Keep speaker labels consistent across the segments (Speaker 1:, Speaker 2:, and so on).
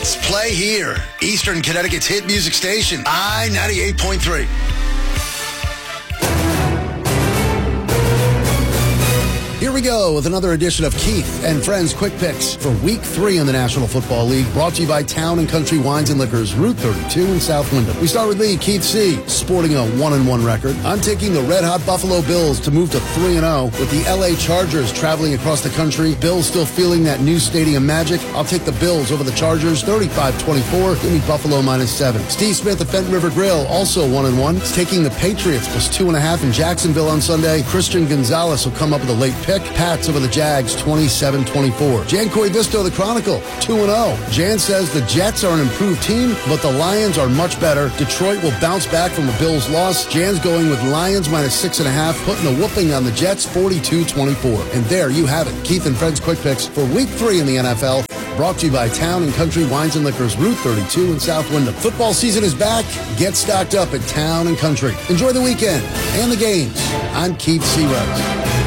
Speaker 1: Hits play here. Eastern Connecticut's hit music station, I-98.3. Here we go with another edition of Keith and Friends Quick Picks for Week 3 in the National Football League, brought to you by Town & Country Wines and Liquors, Route 32 in South Wyndham. We start with me, Keith C., sporting a 1-1 record. I'm taking the red-hot Buffalo Bills to move to 3-0 with the L.A. Chargers traveling across the country. Bills still feeling that new stadium magic. I'll take the Bills over the Chargers, 35-24. Give me Buffalo -7. Steve Smith of Fenton River Grill, also 1-1. He's taking the Patriots +2.5 in Jacksonville on Sunday. Christian Gonzalez will come up with a late pick. Pats over the Jags, 27-24. Jan Coivisto, the Chronicle, 2-0. Jan says the Jets are an improved team, but the Lions are much better. Detroit will bounce back from a Bills loss. Jan's going with Lions -6.5, putting a whooping on the Jets, 42-24. And there you have it. Keith and Friends Quick Picks for Week 3 in the NFL. Brought to you by Town & Country Wines and Liquors, Route 32 in South Wyndham. Football season is back. Get stocked up at Town & Country. Enjoy the weekend and the games. I'm Keith C. Rose.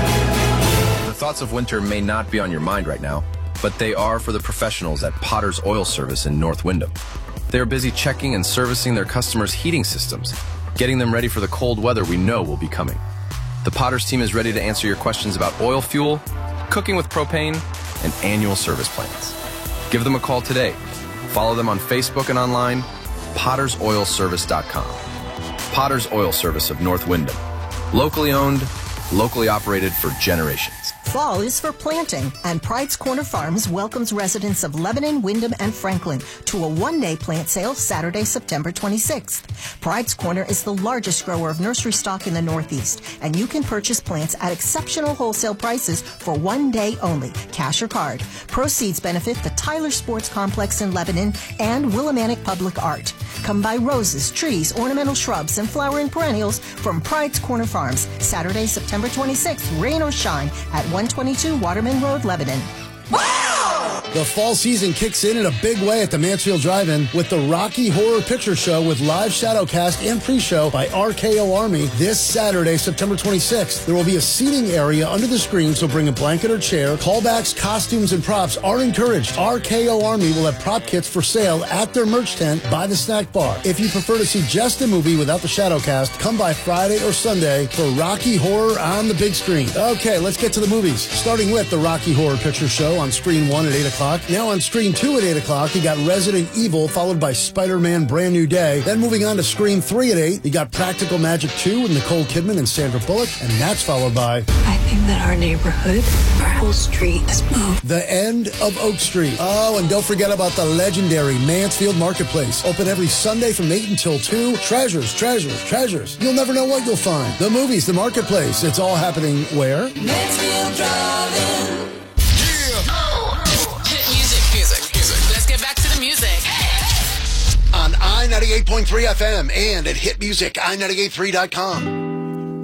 Speaker 2: Thoughts of winter may not be on your mind right now, but they are for the professionals at Potter's Oil Service in North Wyndham. They're busy checking and servicing their customers' heating systems, getting them ready for the cold weather we know will be coming. The Potter's team is ready to answer your questions about oil fuel, cooking with propane, and annual service plans. Give them a call today. Follow them on Facebook and online, pottersoilservice.com. Potter's Oil Service of North Wyndham. Locally owned, locally operated for generations.
Speaker 3: Fall is for planting, and Pride's Corner Farms welcomes residents of Lebanon, Wyndham, and Franklin to a one-day plant sale Saturday, September 26th. Pride's Corner is the largest grower of nursery stock in the Northeast, and you can purchase plants at exceptional wholesale prices for one day only, cash or card. Proceeds benefit the Tyler Sports Complex in Lebanon and Willimantic Public Art. Come buy roses, trees, ornamental shrubs, and flowering perennials from Pride's Corner Farms, Saturday, September 26th, rain or shine, at 122 Waterman Road, Lebanon.
Speaker 1: Wow! The fall season kicks in a big way at the Mansfield Drive-In with the Rocky Horror Picture Show with live shadowcast and pre-show by RKO Army this Saturday, September 26th. There will be a seating area under the screen, so bring a blanket or chair. Callbacks, costumes, and props are encouraged. RKO Army will have prop kits for sale at their merch tent by the snack bar. If you prefer to see just a movie without the shadowcast, come by Friday or Sunday for Rocky Horror on the big screen. Okay, let's get to the movies. Starting with the Rocky Horror Picture Show on Screen 1 at 8 o'clock. Now on Screen 2 at 8 o'clock, you got Resident Evil, followed by Spider-Man Brand New Day. Then moving on to Screen 3 at 8, you got Practical Magic 2 with Nicole Kidman and Sandra Bullock, and that's followed by...
Speaker 4: I think that our neighborhood, our whole street has moved.
Speaker 1: The End of Oak Street. Oh, and don't forget about the legendary Mansfield Marketplace. Open every Sunday from 8 until 2. Treasures, treasures, treasures. You'll never know what you'll find. The movies, the Marketplace. It's all happening where?
Speaker 5: Mansfield Drive-In.
Speaker 1: On I-98.3 FM and at hitmusic, I983.com.